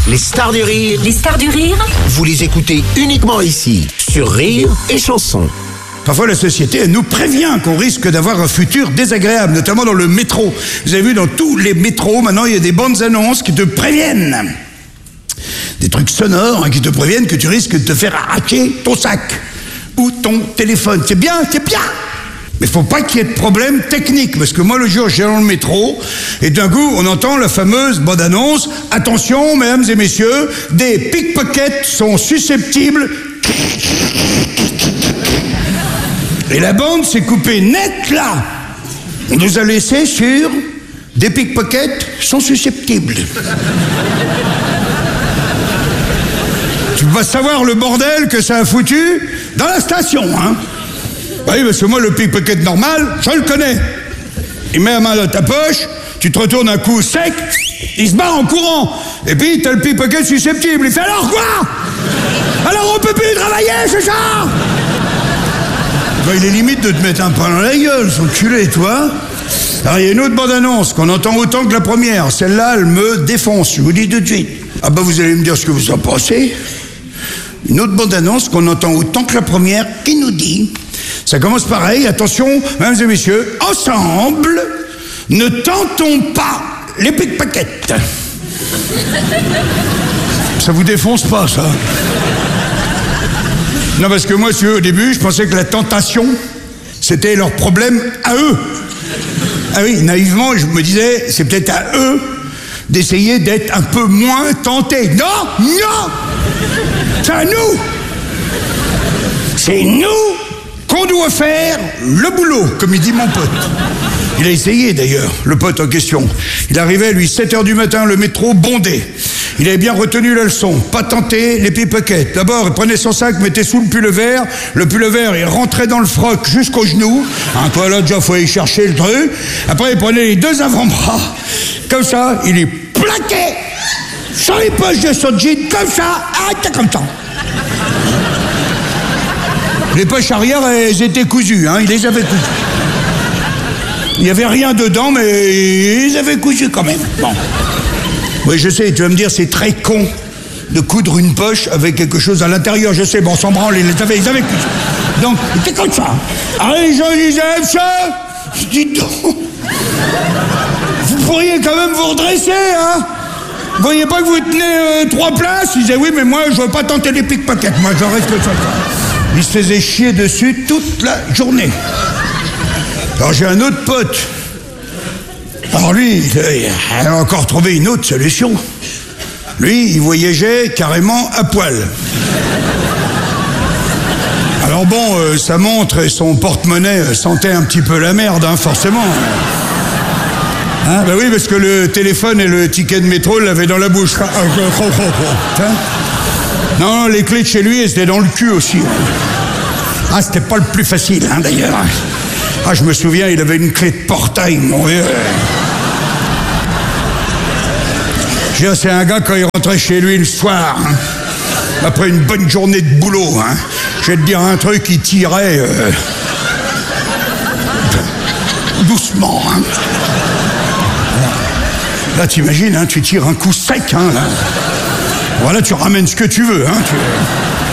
Les stars du rire. Les stars du rire. Vous les écoutez uniquement ici, sur Rire et Chanson. Parfois, la société, elle nous prévient qu'on risque d'avoir un futur désagréable, notamment dans le métro. Vous avez vu, dans tous les métros, maintenant, il y a des bandes annonces qui te préviennent. Des trucs sonores qui te préviennent que tu risques de te faire arracher ton sac ou ton téléphone. C'est bien, c'est bien. Mais faut pas qu'il y ait de problème technique, parce que moi, le jour, j'étais dans le métro, et d'un coup, on entend la fameuse bande-annonce. Attention, mesdames et messieurs, des pickpockets sont susceptibles... Et la bande s'est coupée net là. On nous a laissé sur des pickpockets sont susceptibles. Tu vas savoir le bordel que ça a foutu dans la station, hein. Oui, parce que moi, le pickpocket normal, je le connais. Il met la main dans ta poche, tu te retournes un coup sec, il se barre en courant. Et puis, t'as le pickpocket susceptible. Il fait alors quoi? Alors on peut plus travailler, c'est ça? Ben, il est limite de te mettre un pain dans la gueule, son culé, toi. Alors, il y a une autre bande-annonce qu'on entend autant que la première. Celle-là, elle me défonce, je vous dis tout de suite. Ah ben, vous allez me dire ce que vous en pensez. Une autre bande-annonce qu'on entend autant que la première, qui nous dit... Ça commence pareil, attention, mesdames et messieurs, ensemble, ne tentons pas les pickpockets. Ça vous défonce pas, ça? Non, parce que moi, au début, je pensais que la tentation, c'était leur problème à eux. Ah oui, naïvement, je me disais, c'est peut-être à eux d'essayer d'être un peu moins tentés. Non, non! C'est à nous! C'est nous qu'on doit faire le boulot, comme il dit mon pote. Il a essayé d'ailleurs, le pote en question. Il arrivait, lui, 7h du matin, le métro bondé. Il avait bien retenu la leçon, pas tenter les pickpockets. D'abord, il prenait son sac, mettait sous le pull vert. Le pull vert, il rentrait dans le froc jusqu'aux genoux. Toi là, déjà, faut aller chercher le truc. Après, il prenait les deux avant-bras. Comme ça, il les plaquait sur les poches de son jean, comme ça, comme ça. Les poches arrière, elles étaient cousues, hein, il les avait cousues. Il n'y avait rien dedans, mais ils avaient cousu quand même. Bon. Oui, je sais, tu vas me dire, c'est très con de coudre une poche avec quelque chose à l'intérieur. Je sais, bon, on s'en branle, ils avaient cousu. Donc, c'était comme ça. Alors les gens disaient, monsieur, dites donc, vous pourriez quand même vous redresser, hein? Vous voyez pas que vous tenez 3 places? Ils disaient, oui, mais moi, je veux pas tenter les pickpockets, moi, je reste sur ça. Il se faisait chier dessus toute la journée. Alors j'ai un autre pote. Alors lui, il a encore trouvé une autre solution. Lui, il voyageait carrément à poil. Alors bon, sa montre et son porte-monnaie sentaient un petit peu la merde, hein, forcément. Hein, ben oui, parce que le téléphone et le ticket de métro l'avaient dans la bouche. Non, les clés de chez lui, elles étaient dans le cul aussi. Ah, c'était pas le plus facile, hein, d'ailleurs. Ah, je me souviens, il avait une clé de portail, mon vieux. C'est un gars, quand il rentrait chez lui le soir, hein, après une bonne journée de boulot, hein, je vais te dire un truc, il tirait doucement. Hein. Là, t'imagines, hein, tu tires un coup sec, hein, là. Voilà, tu ramènes ce que tu veux, hein.